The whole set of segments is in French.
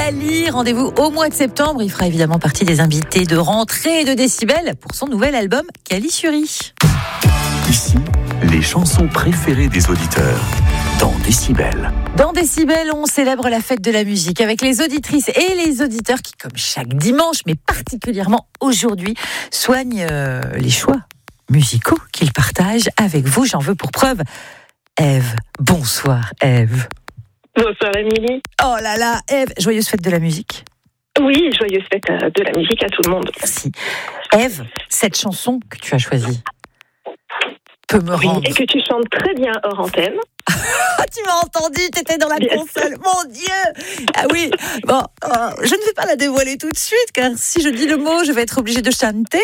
Cali, rendez-vous au mois de septembre. Il fera évidemment partie des invités de rentrée de Décibel pour son nouvel album Cali Fury. Ici, les chansons préférées des auditeurs dans Décibel. Dans Décibel, on célèbre la fête de la musique avec les auditrices et les auditeurs qui, comme chaque dimanche, mais particulièrement aujourd'hui, soignent les choix musicaux qu'ils partagent avec vous. J'en veux pour preuve Ève. Bonsoir Ève. Bonsoir Émilie. Oh là là, Ève, joyeuse fête de la musique. Oui, joyeuse fête de la musique à tout le monde. Merci. Ève, cette chanson que tu as choisie peut me rendre... Et que tu chantes très bien hors antenne. Tu m'as entendu, t'étais dans la console. Mon Dieu. Ah oui, bon, je ne vais pas la dévoiler tout de suite, car si je dis le mot, je vais être obligée de chanter.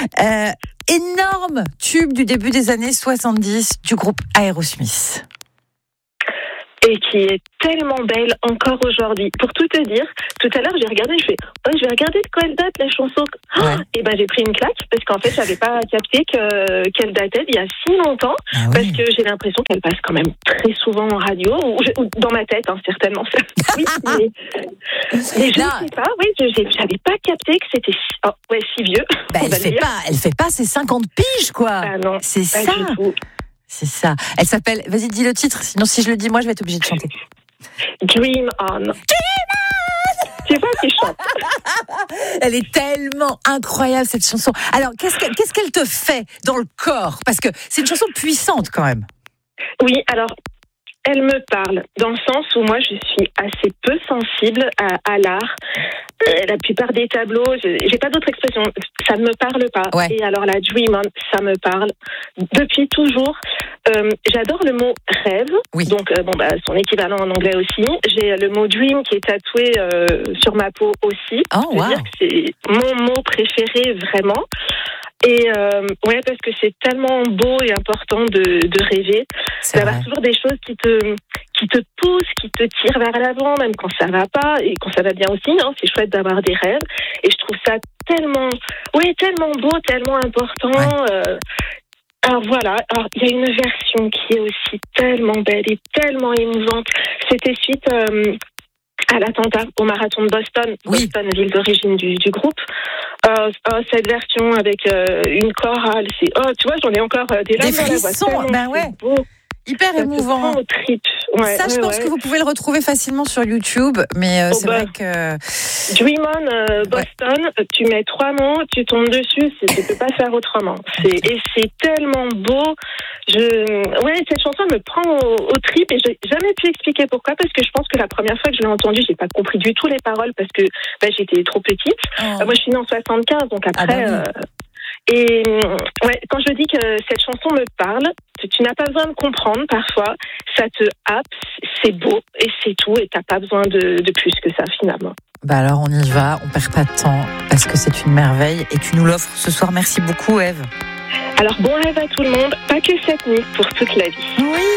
Énorme tube du début des années 70 du groupe Aerosmith. Et qui est tellement belle encore aujourd'hui. Pour tout te dire, tout à l'heure j'ai regardé, je vais regarder de quoi elle date la chanson. Ouais. Et ben j'ai pris une claque parce qu'en fait j'avais pas capté qu'elle datait d'il y a si longtemps. Ah oui. Parce que j'ai l'impression qu'elle passe quand même très souvent en radio ou dans ma tête, certainement. Oui, mais je Là. ne sais pas. Oui, j'avais pas capté que c'était si vieux. Ben, on va le dire. elle fait pas ses 50 piges, quoi. Ah non, C'est pas ça. du tout. C'est ça. Elle s'appelle, vas-y, dis le titre, sinon si je le dis, moi, je vais être obligée de chanter. Dream On. C'est pas qui chante. Elle est tellement incroyable, cette chanson. Alors, qu'est-ce qu'elle te fait dans le corps? Parce que c'est une chanson puissante, quand même. Oui, alors, elle me parle dans le sens où moi, je suis assez peu sensible à l'art. La plupart des tableaux, j'ai pas d'autre expression, ça ne me parle pas. Ouais. Et alors la Dream On, ça me parle depuis toujours. J'adore le mot rêve, Oui. donc son équivalent en anglais aussi. J'ai le mot dream qui est tatoué sur ma peau aussi. Oh, Je veux wow. dire que c'est mon mot préféré vraiment. Et ouais, parce que c'est tellement beau et important de rêver, C'est d'avoir vrai. toujours des choses qui te poussent, qui te tirent vers l'avant, même quand ça va pas et quand ça va bien aussi. C'est chouette d'avoir des rêves. Et je trouve ça tellement beau, tellement important. Ouais. Alors voilà, il y a une version qui est aussi tellement belle et tellement émouvante. C'était suite à l'attentat au marathon de Boston, Oui. Boston, ville d'origine du groupe. Cette version avec une chorale, tu vois, j'en ai encore des larmes dans la voix. frissons, Tellement ben c'est ouais. beau. Hyper Ça te émouvant. prend aux tripes. Ouais, Ça, je pense que vous pouvez le retrouver facilement sur YouTube, mais c'est vrai que... Dream On, Boston, tu mets 3 mots, tu tombes dessus, tu peux pas faire autrement. Et c'est tellement beau. Cette chanson me prend aux tripes et j'ai jamais pu expliquer pourquoi, parce que je pense que la première fois que je l'ai entendue, j'ai pas compris du tout les paroles parce que j'étais trop petite. Oh. Moi, je suis née en 75, donc après... Ah bah oui. Et quand je dis que cette chanson me parle, tu n'as pas besoin de comprendre parfois, ça te happe, c'est beau et c'est tout, et t'as pas besoin de plus que ça finalement. Bah alors on y va, on perd pas de temps parce que c'est une merveille et tu nous l'offres ce soir. Merci beaucoup Ève. Alors bon rêve à tout le monde, pas que cette nuit, pour toute la vie. Oui.